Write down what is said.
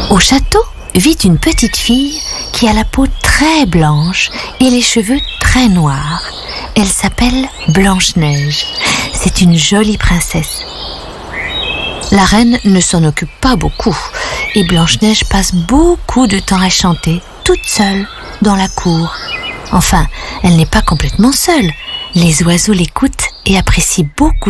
Au château vit une petite fille qui a la peau très blanche et les cheveux très noirs. Elle s'appelle Blanche-Neige. C'est une jolie princesse. La reine ne s'en occupe pas beaucoup et Blanche-Neige passe beaucoup de temps à chanter, toute seule, dans la cour. Enfin, elle n'est pas complètement seule. Les oiseaux l'écoutent et apprécient beaucoup